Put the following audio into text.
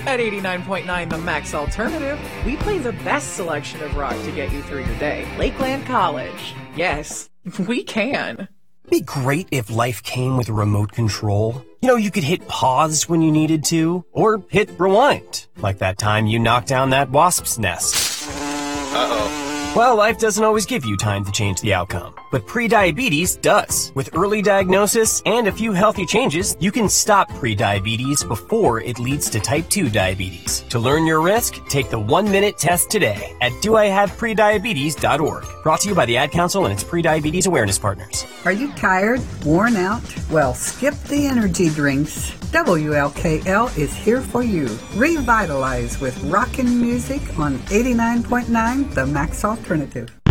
At 89.9 The Max Alternative, we play the best selection of rock to get you through your day. Lakeland College. Yes, we can. It'd be great if life came with a remote control. You know, you could hit pause when you needed to, or hit rewind, like that time you knocked down that wasp's nest. Uh-oh. Well, life doesn't always give you time to change the outcome, but prediabetes does. With early diagnosis and a few healthy changes, you can stop prediabetes before it leads to type 2 diabetes. To learn your risk, take the 1-minute test today at doihaveprediabetes.org. Brought to you by the Ad Council and its prediabetes awareness partners. Are you tired, worn out? Well, skip the energy drinks. WLKL is here for you. Revitalize with rockin' music on 89.9 The Max Alternative.